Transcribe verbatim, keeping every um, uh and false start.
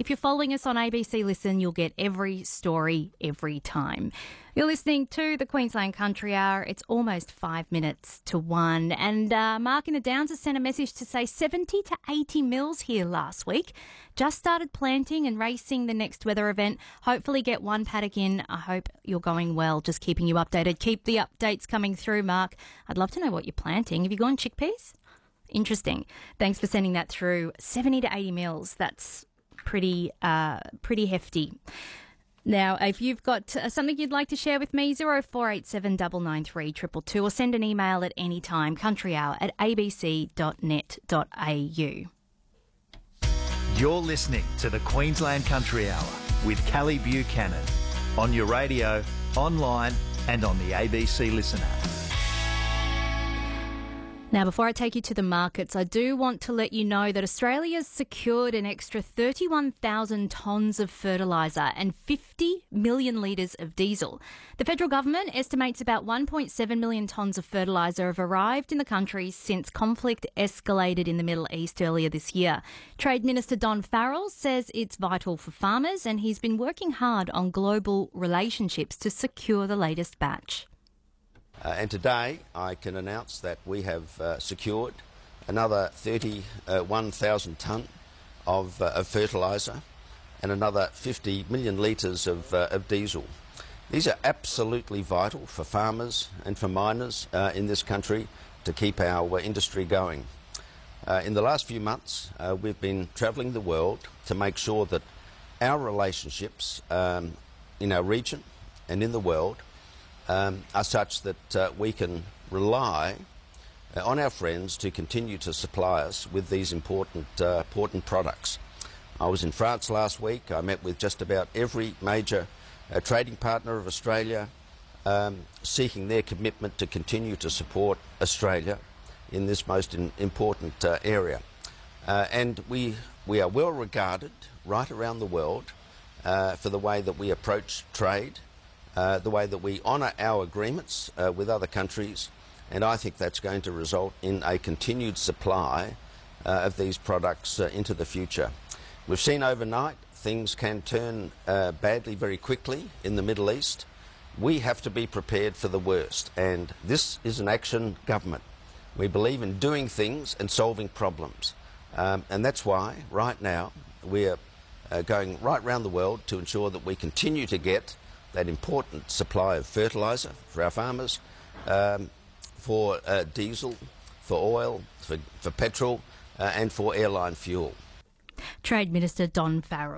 If you're following us on A B C Listen, you'll get every story every time. You're listening to the Queensland Country Hour. It's almost five minutes to one. And uh, Mark in the Downs has sent a message to say seventy to eighty mils here last week. Just started planting and racing the next weather event. Hopefully get one paddock in. I hope you're going well. Just keeping you updated. Keep the updates coming through, Mark. I'd love to know what you're planting. Have you gone chickpeas? Interesting. Thanks for sending that through. seventy to eighty mils. That's pretty, uh, pretty hefty. Now, if you've got uh, something you'd like to share with me, zero four eight seven nine nine three two two two, or send an email at any time, countryhour at a b c dot net dot a u. You're listening to the Queensland Country Hour with Callie Buchanan on your radio, online and on the A B C Listen app. Now, before I take you to the markets, I do want to let you know that Australia's secured an extra thirty-one thousand tonnes of fertiliser and fifty million litres of diesel. The federal government estimates about one point seven million tonnes of fertiliser have arrived in the country since conflict escalated in the Middle East earlier this year. Trade Minister Don Farrell says it's vital for farmers, and he's been working hard on global relationships to secure the latest batch. Uh, and today I can announce that we have uh, secured another thirty-one thousand tonne of, uh, of fertiliser and another fifty million litres of, uh, of diesel. These are absolutely vital for farmers and for miners uh, in this country to keep our uh, industry going. Uh, in the last few months uh, we've been travelling the world to make sure that our relationships um, in our region and in the world Um, are such that uh, we can rely uh, on our friends to continue to supply us with these important, uh, important products. I was in France last week. I met with just about every major uh, trading partner of Australia, um, seeking their commitment to continue to support Australia in this most in, important uh, area. Uh, and we, we are well regarded right around the world uh, for the way that we approach trade, Uh, the way that we honour our agreements uh, with other countries, and I think that's going to result in a continued supply uh, of these products uh, into the future. We've seen overnight things can turn uh, badly very quickly in the Middle East. We have to be prepared for the worst, and this is an action government. We believe in doing things and solving problems, um, and that's why right now we're uh, going right around the world to ensure that we continue to get that important supply of fertiliser for our farmers, um, for uh, diesel, for oil, for, for petrol uh, and for airline fuel. Trade Minister Don Farrell.